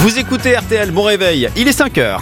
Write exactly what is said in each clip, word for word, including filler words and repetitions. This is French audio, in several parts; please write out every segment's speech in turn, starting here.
Vous écoutez R T L, bon réveil, il est cinq heures.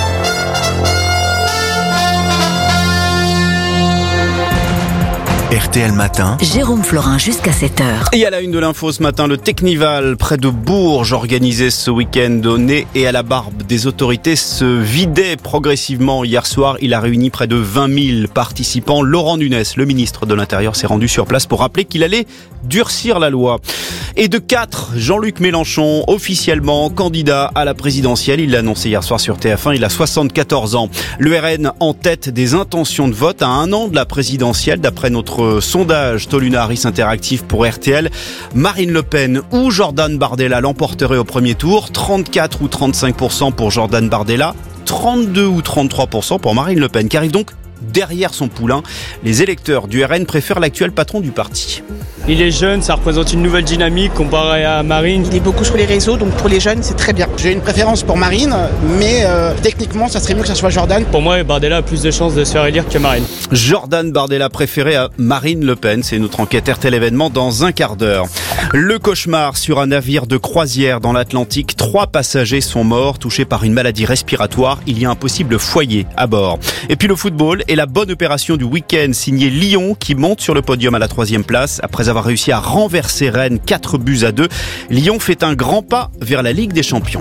R T L Matin. Jérôme Florin jusqu'à sept heures. Et à la une de l'info ce matin, le Technival près de Bourges, organisé ce week-end au nez et à la barbe des autorités, se vidait progressivement hier soir. Il a réuni près de vingt mille participants. Laurent Nunez, le ministre de l'Intérieur, s'est rendu sur place pour rappeler qu'il allait durcir la loi. Et de quatre, Jean-Luc Mélenchon, officiellement candidat à la présidentielle. Il l'a annoncé hier soir sur T F un, il a soixante-quatorze ans. Le R N en tête des intentions de vote à un an de la présidentielle, d'après notre sondage Toluna Harris Interactive pour R T L. Marine Le Pen ou Jordan Bardella l'emporterait au premier tour. trente-quatre ou trente-cinq pour cent pour Jordan Bardella, trente-deux ou trente-trois pour cent pour Marine Le Pen, qui arrive donc derrière son poulain. Les électeurs du R N préfèrent l'actuel patron du parti. Il est jeune, ça représente une nouvelle dynamique comparé à Marine. Il est beaucoup sur les réseaux, donc pour les jeunes, c'est très bien. J'ai une préférence pour Marine, mais euh, techniquement, ça serait mieux que ça soit Jordan. Pour moi, Bardella a plus de chances de se faire élire que Marine. Jordan Bardella préféré à Marine Le Pen. C'est notre enquête R T L événement dans un quart d'heure. Le cauchemar sur un navire de croisière dans l'Atlantique. Trois passagers sont morts, touchés par une maladie respiratoire. Il y a un possible foyer à bord. Et puis le football et la bonne opération du week-end, signé Lyon, qui monte sur le podium à la troisième place après avoir réussi à renverser Rennes quatre buts à deux. Lyon fait un grand pas vers la Ligue des Champions.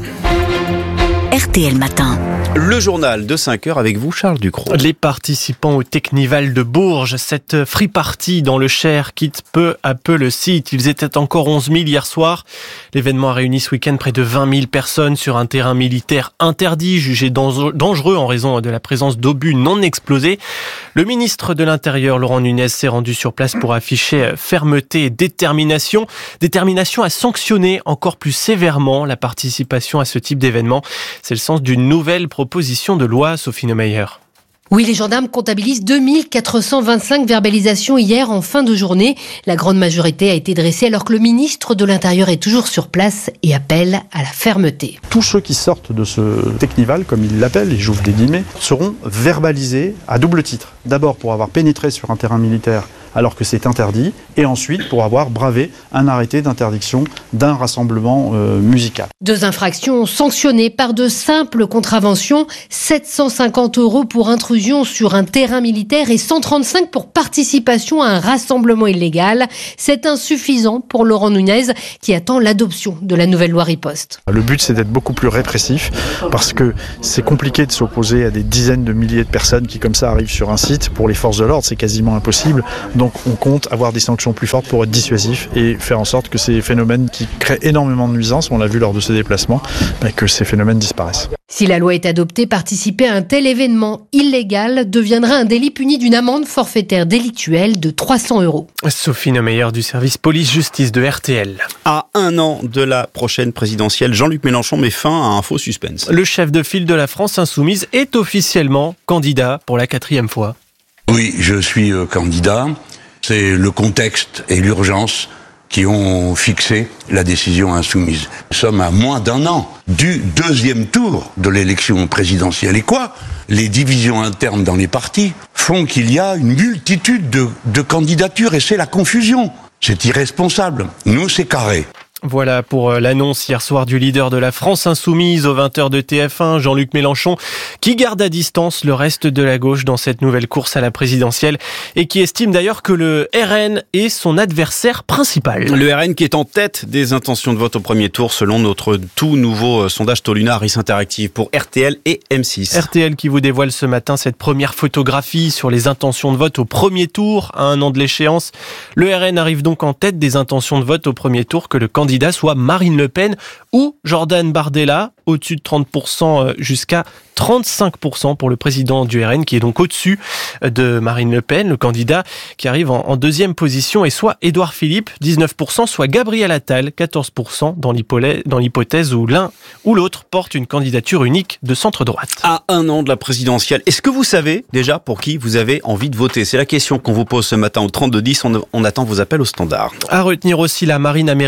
R T L Matin. Le journal de cinq heures avec vous, Charles Ducrot. Les participants au Technival de Bourges, cette free party dans le Cher, quitte peu à peu le site. Ils étaient encore onze mille hier soir. L'événement a réuni ce week-end près de vingt mille personnes sur un terrain militaire interdit, jugé dangereux en raison de la présence d'obus non explosés. Le ministre de l'Intérieur, Laurent Nunez, s'est rendu sur place pour afficher fermeté et détermination. Détermination à sanctionner encore plus sévèrement la participation à ce type d'événement. C'est le sens d'une nouvelle proposition de loi, Sophie Neumeyer. Oui, les gendarmes comptabilisent deux mille quatre cent vingt-cinq verbalisations hier en fin de journée. La grande majorité a été dressée alors que le ministre de l'Intérieur est toujours sur place et appelle à la fermeté. Tous ceux qui sortent de ce Technival, comme il l'appelle, et j'ouvre des guillemets, seront verbalisés à double titre. D'abord pour avoir pénétré sur un terrain militaire alors que c'est interdit, et ensuite pour avoir bravé un arrêté d'interdiction d'un rassemblement euh, musical. Deux infractions sanctionnées par de simples contraventions, sept cent cinquante euros pour intrusion sur un terrain militaire et cent trente-cinq pour participation à un rassemblement illégal. C'est insuffisant pour Laurent Nunez qui attend l'adoption de la nouvelle loi riposte. Le but, c'est d'être beaucoup plus répressif parce que c'est compliqué de s'opposer à des dizaines de milliers de personnes qui comme ça arrivent sur un site. Pour les forces de l'ordre, c'est quasiment impossible. Donc on compte avoir des sanctions plus fortes pour être dissuasif et faire en sorte que ces phénomènes qui créent énormément de nuisances, on l'a vu lors de ces déplacements, que ces phénomènes disparaissent. Si la loi est adoptée, participer à un tel événement illégal deviendra un délit puni d'une amende forfaitaire délictuelle de trois cents euros. Sophie Neumeyer du service police-justice de R T L. À un an de la prochaine présidentielle, Jean-Luc Mélenchon met fin à un faux suspense. Le chef de file de la France insoumise est officiellement candidat pour la quatrième fois. Oui, je suis euh, candidat. C'est le contexte et l'urgence qui ont fixé la décision insoumise. Nous sommes à moins d'un an du deuxième tour de l'élection présidentielle. Et quoi ? Les divisions internes dans les partis font qu'il y a une multitude de, de candidatures et c'est la confusion. C'est irresponsable. Nous, c'est carré. Voilà pour l'annonce hier soir du leader de la France insoumise aux vingt heures de T F un, Jean-Luc Mélenchon, qui garde à distance le reste de la gauche dans cette nouvelle course à la présidentielle et qui estime d'ailleurs que le R N est son adversaire principal. Le R N qui est en tête des intentions de vote au premier tour selon notre tout nouveau sondage Toluna Harris Interactive pour R T L et M six. R T L qui vous dévoile ce matin cette première photographie sur les intentions de vote au premier tour à un an de l'échéance. Le R N arrive donc en tête des intentions de vote au premier tour que le candidat soit Marine Le Pen ou Jordan Bardella, au-dessus de trente pour cent jusqu'à trente-cinq pour cent pour le président du R N, qui est donc au-dessus de Marine Le Pen. Le candidat qui arrive en deuxième position est soit Édouard Philippe, dix-neuf pour cent, soit Gabriel Attal, quatorze pour cent, dans l'hypothèse où l'un ou l'autre porte une candidature unique de centre-droite. À un an de la présidentielle, est-ce que vous savez déjà pour qui vous avez envie de voter ? C'est la question qu'on vous pose ce matin au trente-deux dix. On, on attend vos appels au standard. À retenir aussi, la marine américaine doit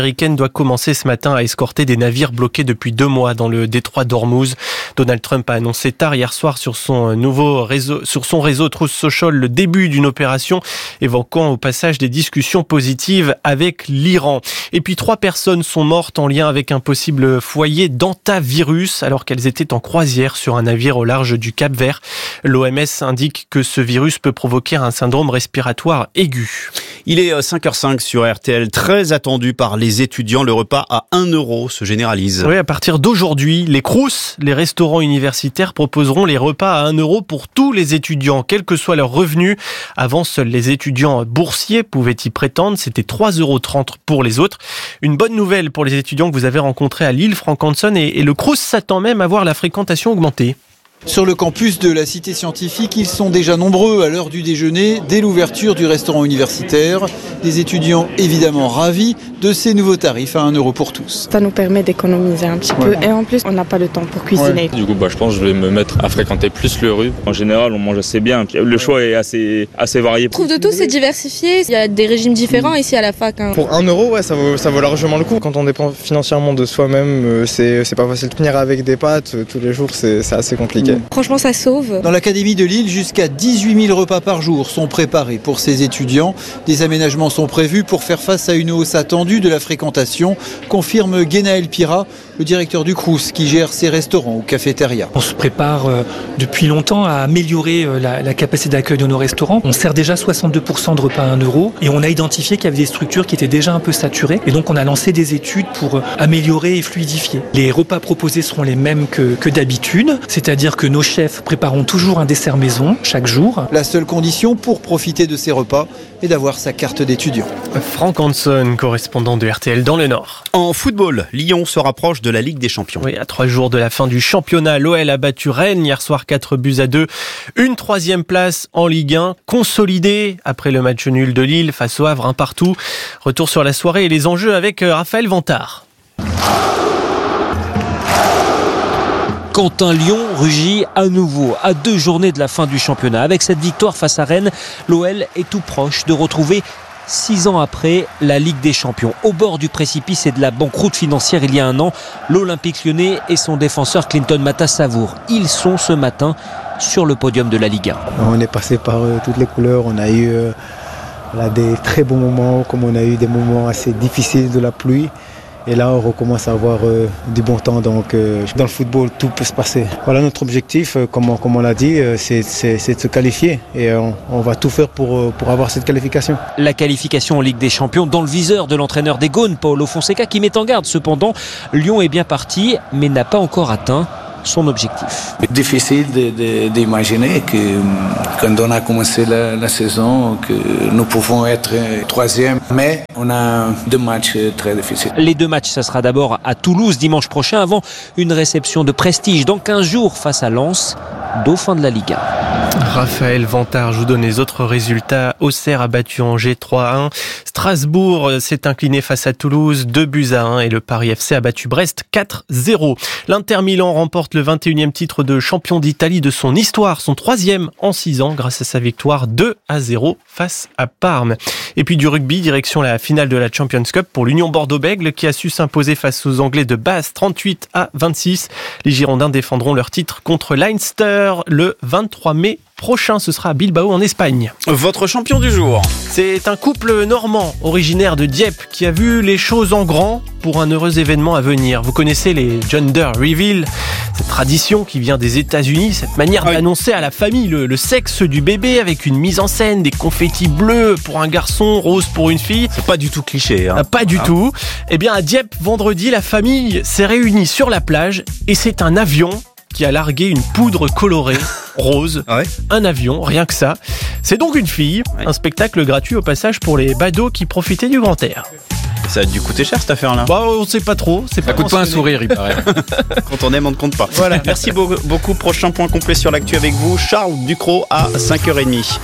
doit commencer ce matin à escorter des navires bloqués depuis deux mois dans le détroit d'Ormuz. Donald Trump a annoncé tard hier soir sur son nouveau réseau, sur son réseau Truth Social, le début d'une opération, évoquant au passage des discussions positives avec l'Iran. Et puis trois personnes sont mortes en lien avec un possible foyer d'hantavirus alors qu'elles étaient en croisière sur un navire au large du Cap-Vert. L'O M S indique que ce virus peut provoquer un syndrome respiratoire aigu. Il est cinq heures zéro cinq sur R T L, très attendu par les étudiants. Le repas à un euro se généralise. Oui, à partir d'aujourd'hui, les Crous, les restaurants universitaires, proposeront les repas à un euro pour tous les étudiants, quels que soient leurs revenus. Avant, seuls les étudiants boursiers pouvaient y prétendre. C'était trois euros trente pour les autres. Une bonne nouvelle pour les étudiants que vous avez rencontrés à Lille, Franck Hanson, et, et le Crous s'attend même à voir la fréquentation augmenter. Sur le campus de la Cité Scientifique, ils sont déjà nombreux à l'heure du déjeuner, dès l'ouverture du restaurant universitaire. Des étudiants évidemment ravis de ces nouveaux tarifs à un euro pour tous. Ça nous permet d'économiser un petit ouais. peu et en plus on n'a pas le temps pour cuisiner. Ouais. Du coup bah, je pense que je vais me mettre à fréquenter plus le rue. En général on mange assez bien, le choix est assez, assez varié. Je trouve de tout, c'est diversifié, il y a des régimes différents mmh. ici à la fac. Hein. Pour un euro, ouais, ça vaut, ça vaut largement le coup. Quand on dépend financièrement de soi-même, c'est, c'est pas facile de tenir avec des pâtes tous les jours, c'est, c'est assez compliqué. Mmh. Franchement ça sauve. Dans l'académie de Lille, jusqu'à dix-huit mille repas par jour sont préparés pour ces étudiants. Des aménagements sont prévus pour faire face à une hausse attendue de la fréquentation, confirme Guénaël Pira, le directeur du Crous qui gère ces restaurants ou cafétérias. On se prépare euh, depuis longtemps à améliorer euh, la, la capacité d'accueil de nos restaurants. On sert déjà soixante-deux pour cent de repas à un euro et on a identifié qu'il y avait des structures qui étaient déjà un peu saturées et donc on a lancé des études pour euh, améliorer et fluidifier. Les repas proposés seront les mêmes que, que d'habitude, c'est-à-dire que nos chefs prépareront toujours un dessert maison chaque jour. La seule condition pour profiter de ces repas est d'avoir sa carte d'étudiant. Franck Hanson, correspondant de R T L dans le Nord. En football, Lyon se rapproche de la Ligue des Champions. Oui, à trois jours de la fin du championnat, l'O L a battu Rennes hier soir quatre buts à deux. Une troisième place en Ligue un, consolidée après le match nul de Lille face au Havre, un partout. Retour sur la soirée et les enjeux avec Raphaël Vantard. Quentin Lyon rugit à nouveau à deux journées de la fin du championnat. Avec cette victoire face à Rennes, l'O L est tout proche de retrouver six ans après la Ligue des Champions. Au bord du précipice et de la banqueroute financière il y a un an, l'Olympique Lyonnais et son défenseur Clinton Mata-Savour. Ils sont ce matin sur le podium de la Ligue un. On est passé par euh, toutes les couleurs, on a eu euh, là, des très bons moments, comme on a eu des moments assez difficiles de la pluie. Et là, on recommence à avoir euh, du bon temps. Donc, euh, dans le football, tout peut se passer. Voilà, notre objectif, euh, comme, on, comme on l'a dit, euh, c'est, c'est, c'est de se qualifier. Et euh, on, on va tout faire pour, euh, pour avoir cette qualification. La qualification en Ligue des Champions dans le viseur de l'entraîneur des Gaunes, Paulo Fonseca, qui met en garde. Cependant, Lyon est bien parti, mais n'a pas encore atteint son objectif. Difficile de, de, d'imaginer que quand on a commencé la, la saison, que nous pouvons être troisième, mais on a deux matchs très difficiles. Les deux matchs, ça sera d'abord à Toulouse dimanche prochain, avant une réception de prestige dans quinze jours face à Lens, dauphin de la Ligue un. Raphaël Vantard, je vous donne les autres résultats. Auxerre a battu Angers trois à un. Strasbourg s'est incliné face à Toulouse deux buts à un et le Paris F C a battu Brest quatre zéro. L'Inter Milan remporte le vingt et unième titre de champion d'Italie de son histoire, son troisième en six ans grâce à sa victoire deux à zéro face à Parme. Et puis du rugby, direction la finale de la Champions Cup pour l'Union Bordeaux-Bègles qui a su s'imposer face aux Anglais de Bath trente-huit à vingt-six. Les Girondins défendront leur titre contre Leinster le vingt-trois mai prochain, ce sera à Bilbao en Espagne. Votre champion du jour. C'est un couple normand originaire de Dieppe qui a vu les choses en grand pour un heureux événement à venir. Vous connaissez les gender reveal, cette tradition qui vient des États-Unis, cette manière oui. d'annoncer à la famille le, le sexe du bébé avec une mise en scène, des confettis bleus pour un garçon, rose pour une fille. C'est pas du tout cliché. Hein. Pas du ah. tout. Eh bien à Dieppe, vendredi, la famille s'est réunie sur la plage et c'est un avion qui a largué une poudre colorée rose, ouais. un avion, rien que ça. C'est donc une fille, ouais. un spectacle gratuit au passage pour les badauds qui profitaient du grand air. Ça a dû coûter cher cette affaire-là. Bah, on sait pas trop. C'est ça pas coûte pas un sourire, il paraît. Quand on aime, on ne compte pas. Voilà. Merci beaucoup. Prochain point complet sur l'actu avec vous, Charles Ducrot à cinq heures trente.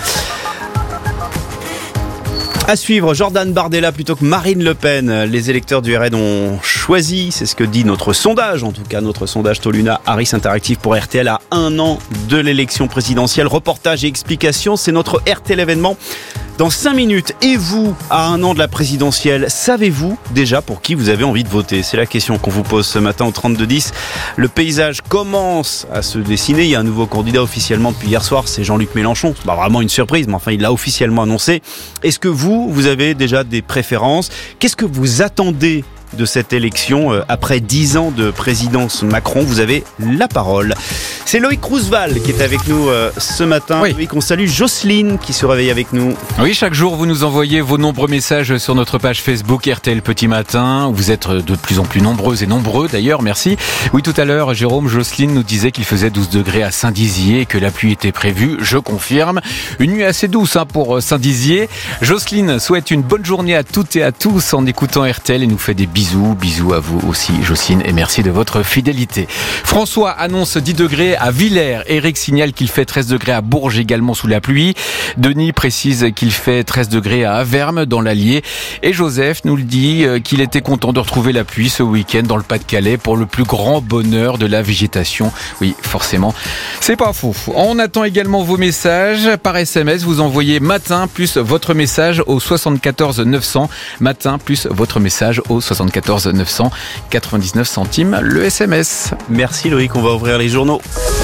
À suivre, Jordan Bardella plutôt que Marine Le Pen. Les électeurs du R N ont choisi. C'est ce que dit notre sondage, en tout cas notre sondage Toluna Harris Interactive pour R T L à un an de l'élection présidentielle. Reportage et explications, c'est notre R T L événement dans cinq minutes. Et vous, à un an de la présidentielle, savez-vous déjà pour qui vous avez envie de voter? C'est la question qu'on vous pose ce matin au trente-deux dix. Le paysage commence à se dessiner. Il y a un nouveau candidat officiellement depuis hier soir, c'est Jean-Luc Mélenchon. C'est pas vraiment une surprise, mais enfin il l'a officiellement annoncé. Est-ce que vous, vous avez déjà des préférences? Qu'est-ce que vous attendez de cette élection après dix ans de présidence Macron? Vous avez la parole. C'est Loïc Roosevelt qui est avec nous ce matin. Oui. Loïc, on salue Jocelyne qui se réveille avec nous. Oui, chaque jour vous nous envoyez vos nombreux messages sur notre page Facebook R T L Petit Matin. Vous êtes de plus en plus nombreuses et nombreux d'ailleurs, merci. Oui, tout à l'heure, Jérôme, Jocelyne nous disait qu'il faisait douze degrés à Saint-Dizier et que la pluie était prévue. Je confirme. Une nuit assez douce hein, pour Saint-Dizier. Jocelyne souhaite une bonne journée à toutes et à tous en écoutant R T L et nous fait des bisous. Bisous, bisous à vous aussi Jocelyne et merci de votre fidélité. François annonce dix degrés à Villers. Eric signale qu'il fait treize degrés à Bourges également sous la pluie. Denis précise qu'il fait treize degrés à Avermes dans l'Allier. Et Joseph nous le dit qu'il était content de retrouver la pluie ce week-end dans le Pas-de-Calais pour le plus grand bonheur de la végétation. Oui, forcément, c'est pas faux. On attend également vos messages par S M S. Vous envoyez matin plus votre message au soixante-quatorze neuf cents. Matin plus votre message au soixante-quatorze neuf cents, quatre-vingt-dix-neuf centimes le S M S. Merci Loïc, on va ouvrir les journaux.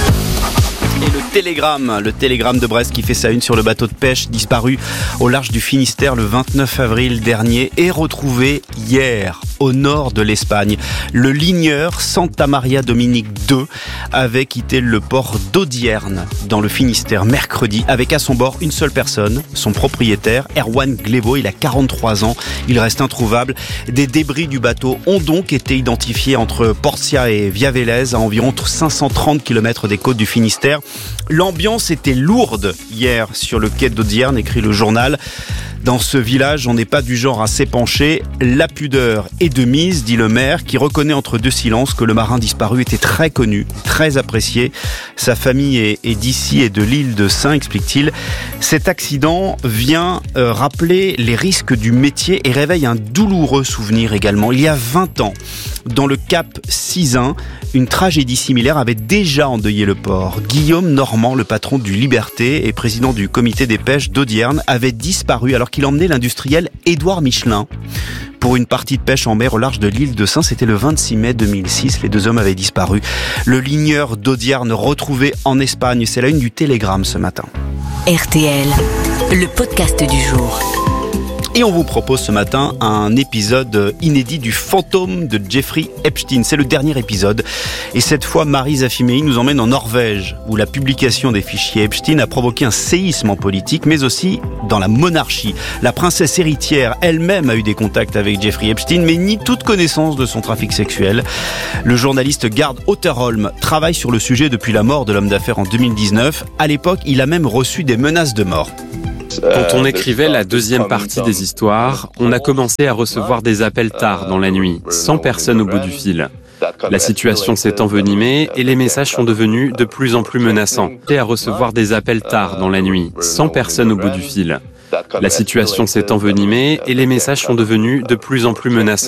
Et le télégramme, le télégramme de Brest qui fait sa une sur le bateau de pêche disparu au large du Finistère le vingt-neuf avril dernier et retrouvé hier au nord de l'Espagne. Le ligneur Santa Maria Dominique deux avait quitté le port d'Audierne dans le Finistère mercredi avec à son bord une seule personne, son propriétaire Erwan Glevo. Il a quarante-trois ans, il reste introuvable. Des débris du bateau ont donc été identifiés entre Portia et Viavellez à environ cinq cent trente kilomètres des côtes du Finistère. L'ambiance était lourde hier sur le quai d'Audierne, écrit le journal. Dans ce village, on n'est pas du genre à s'épancher. La pudeur est de mise, dit le maire, qui reconnaît entre deux silences que le marin disparu était très connu, très apprécié. Sa famille est, est d'ici et de l'île de Saint, explique-t-il. Cet accident vient euh, rappeler les risques du métier et réveille un douloureux souvenir également. Il y a vingt ans, dans le Cap Sizun, une tragédie similaire avait déjà endeuillé le port. Guillaume Normand, le patron du Liberté et président du comité des pêches d'Audierne, avait disparu alors qu'il emmenait l'industriel Édouard Michelin pour une partie de pêche en mer au large de l'île de Saint. C'était le vingt-six mai deux mille six. Les deux hommes avaient disparu. Le ligneur d'Audierne retrouvé en Espagne. C'est la une du Télégramme ce matin. R T L, le podcast du jour. Et on vous propose ce matin un épisode inédit du fantôme de Jeffrey Epstein. C'est le dernier épisode. Et cette fois, Marie Zafimei nous emmène en Norvège, où la publication des fichiers Epstein a provoqué un séisme en politique, mais aussi dans la monarchie. La princesse héritière elle-même a eu des contacts avec Jeffrey Epstein, mais nie toute connaissance de son trafic sexuel. Le journaliste Gard Otterholm travaille sur le sujet depuis la mort de l'homme d'affaires en deux mille dix-neuf. À l'époque, il a même reçu des menaces de mort. Quand on écrivait la deuxième partie des histoires, on a commencé à recevoir des appels tard dans la nuit, sans personne au bout du fil. La situation s'est envenimée et les messages sont devenus de plus en plus menaçants. Et à recevoir des appels tard dans la nuit, sans personne au bout du fil. La situation s'est envenimée et les messages sont devenus de plus en plus menaçants.